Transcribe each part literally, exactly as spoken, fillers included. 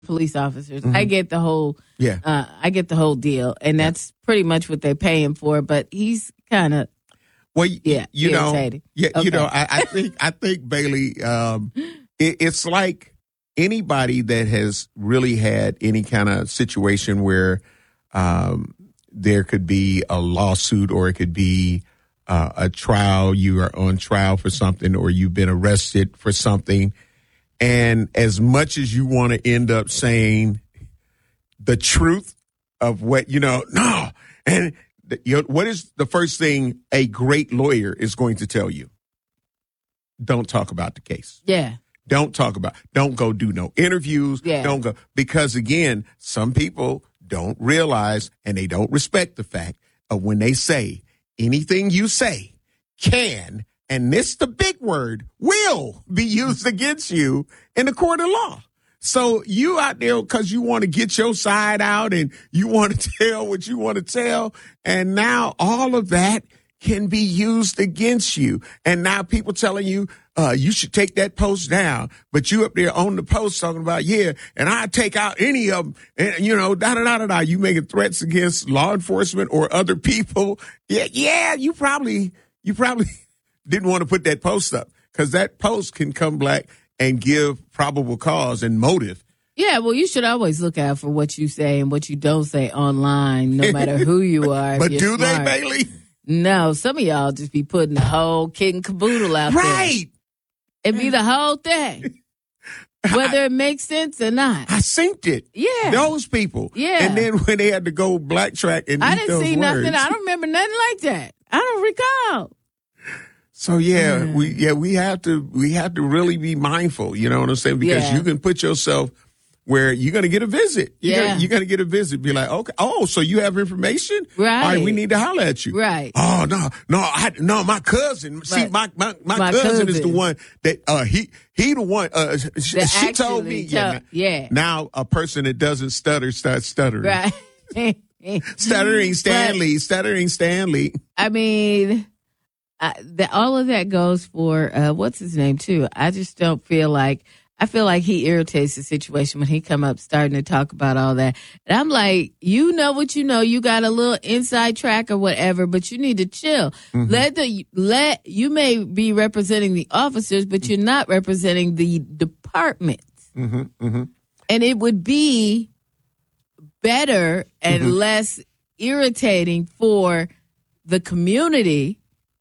police officers. Mm-hmm. I get the whole, yeah. Uh, I get the whole deal, and that's yeah. pretty much what they pay him for. But he's kind of, well, yeah, you know, irritating. yeah, okay. you know, I, I think, I think Bailey, um, it, it's like anybody that has really had any kind of situation where um, there could be a lawsuit, or it could be uh, a trial. You are on trial for something, or you've been arrested for something. And as much as you want to end up saying the truth of what, you know, no. And the, you know, what is the first thing a great lawyer is going to tell you? Don't talk about the case. Yeah. Don't talk about, don't go do no interviews. Yeah. Don't go, because again, some people don't realize and they don't respect the fact of when they say anything you say can, and this the big word, will be used against you in the court of law. So you out there because you want to get your side out and you want to tell what you want to tell. And now all of that can be used against you. And now people telling you, uh, you should take that post down. But you up there on the post talking about, yeah, and I take out any of them. And, you know, da da da da da. You making threats against law enforcement or other people. Yeah, yeah, you probably, you probably didn't want to put that post up, because that post can come back and give probable cause and motive. Yeah, well, you should always look out for what you say and what you don't say online, no matter who you are. But do smart. they, Bailey? No, some of y'all just be putting the whole kit and caboodle out right. there. Right. It be the whole thing, whether I, it makes sense or not. I synced it. Yeah. Those people. Yeah. And then when they had to go black track and I eat didn't those see words. nothing. I don't remember nothing like that. I don't recall. So yeah, yeah, we yeah we have to we have to really be mindful. You know what I'm saying? Because yeah. you can put yourself where you're going to get a visit. You're yeah, gonna, you're going to get a visit. Be like, okay, oh, so you have information? Right. All right, we need to holler at you. Right. Oh no, no, I, no, my cousin. Right. See, my my, my, my cousin, cousin is the one that uh he he the one. Uh, she, she told me. Tell, yeah, yeah. Now a person that doesn't stutter starts stuttering. Right. Stuttering Stanley. But, stuttering Stanley. I mean. I, the, all of that goes for, uh, what's his name, too. I just don't feel like, I feel like he irritates the situation when he come up starting to talk about all that. And I'm like, you know what you know. You got a little inside track or whatever, but you need to chill. Mm-hmm. Let the, let, you may be representing the officers, but you're not representing the departments. Mm-hmm, mm-hmm. And it would be better and mm-hmm. less irritating for the community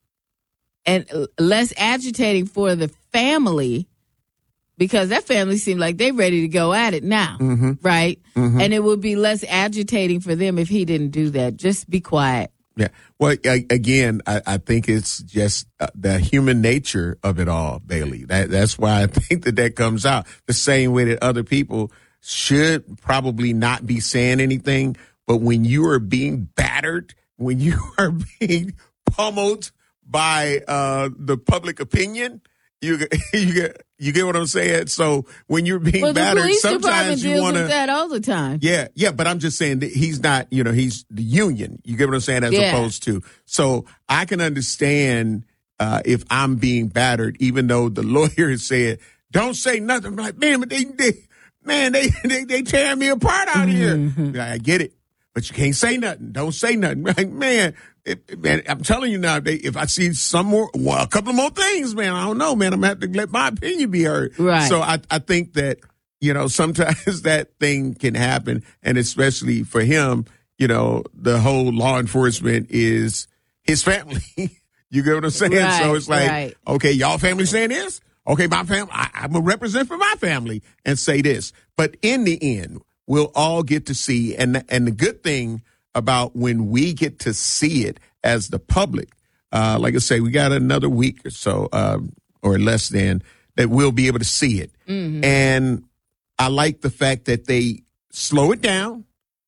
and less agitating for the family, because that family seemed like they ready to go at it now, mm-hmm. right? Mm-hmm. And it would be less agitating for them if he didn't do that. Just be quiet. Yeah. Well, I, again, I, I think it's just uh, the human nature of it all, Bailey. That, that's why I think that that comes out the same way that other people should probably not be saying anything. But when you are being battered, when you are being pummeled by uh, the public opinion, you you get you get what I'm saying. So when you're being well, battered, the police sometimes you want to that all the time. Yeah, yeah, but I'm just saying that he's not. You know, he's the union. You get what I'm saying, as yeah. opposed to. So I can understand uh, if I'm being battered, even though the lawyer has said, "Don't say nothing." I'm like, man, but they, they man, they they they tearing me apart out mm-hmm. here. I get it, but you can't say nothing. Don't say nothing. Like, man. It, man, I'm telling you now, they, if I see some more, well, a couple of more things, man, I don't know, man, I'm going to have to let my opinion be heard. Right. So I, I think that, you know, sometimes that thing can happen. And especially for him, you know, the whole law enforcement is his family. You get what I'm saying? Right, so it's like, right. okay, y'all family saying this? Okay, my family, I, I'm going to represent for my family and say this. But in the end, we'll all get to see. And, and the good thing about when we get to see it as the public, uh, like I say, we got another week or so, uh, or less than, that we'll be able to see it. Mm-hmm. And I like the fact that they slow it down.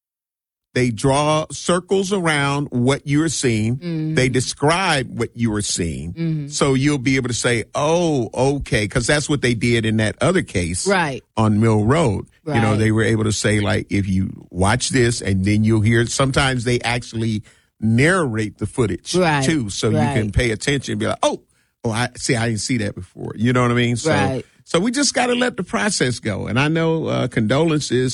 They draw circles around what you're seeing. Mm-hmm. They describe what you are seeing. Mm-hmm. So you'll be able to say, oh, okay, because that's what they did in that other case right. on Mill Road. Right. You know, they were able to say, like, if you watch this and then you'll hear, sometimes they actually narrate the footage right. too. So right. you can pay attention and be like, oh, oh, I see, I didn't see that before. You know what I mean? So right. So we just got to let the process go. And I know uh, condolences